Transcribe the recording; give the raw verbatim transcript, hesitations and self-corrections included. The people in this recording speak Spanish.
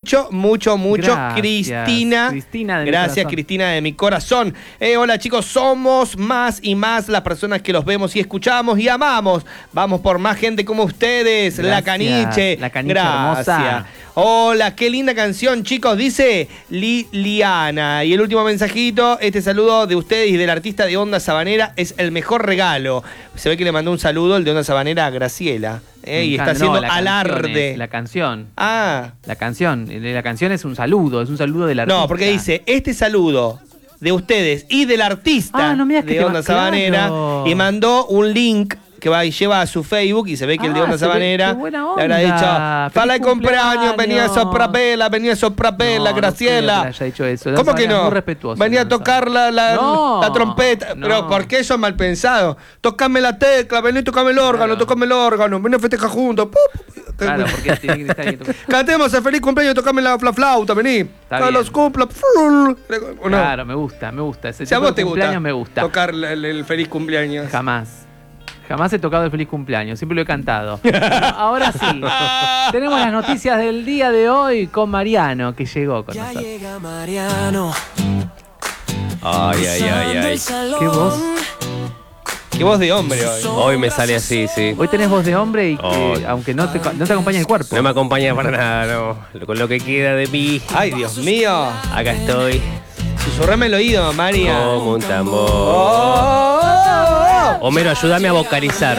mucho, mucho, mucho. Gracias, Cristina. Cristina de mi Gracias, corazón. Cristina de mi corazón. Eh, hola, chicos. Somos más y más las personas que los vemos y escuchamos y amamos. Vamos por más gente como ustedes. La Gracias, Caniche. La Caniche Gracias. hermosa. Hola, qué linda canción, chicos. Dice Liliana. Y el último mensajito, este saludo de ustedes y del artista de Onda Sabanera es el mejor regalo. Se ve que le mandó un saludo el de Onda Sabanera a Graciela. Eh, y está haciendo no, la alarde. canción es, la canción. Ah. La canción. La canción es un saludo, es un saludo del artista. No, porque dice, este saludo de ustedes y del artista Ah, no, mirá que de te Onda va- Sabanera, claro. y mandó un link que va y lleva a su Facebook y se ve que el de Ah, Onda se ve- Sabanera qué buena le habrá dicho, onda. fala el ¡Feliz cumpleaños, cumpleaños! venía a soprar vela, venía a soprar vela, No, Graciela. no creo que le haya dicho eso. ¿Cómo Gonzalo que es no? muy respetuoso, Venía a Gonzalo. tocar la, la, No, la trompeta. no. Pero ¿por qué eso es mal pensado? Tocame la tecla, vení, tocame el órgano, Claro. tocame el órgano, vení a festejar juntos. Claro, porque tiene que estar ahí tocando. Cantemos el feliz cumpleaños, tocame la, la flauta, vení. Está Todos bien. los cumpla. ¿O no? Claro, me gusta, me gusta. Ese Si a tipo vos de te gusta, cumpleaños me gusta. tocar el, el- el feliz cumpleaños. Jamás. Jamás he tocado el feliz cumpleaños, siempre lo he cantado. Bueno, ahora sí. Tenemos las noticias del día de hoy con Mariano, que llegó con Ya nosotros. llega Mariano. Ay, ay, ay, ay. ¿Qué voz? Qué voz de hombre hoy. Hoy me sale así, sí. Hoy tenés voz de hombre y que, Oh. aunque no te, no te acompaña el cuerpo. No me acompaña para nada, no. Con lo que queda de mí, Ay, Dios mío. acá estoy Susurrame el oído, María. como un tambor. Oh, oh, oh, oh. Homero, ayúdame a vocalizar.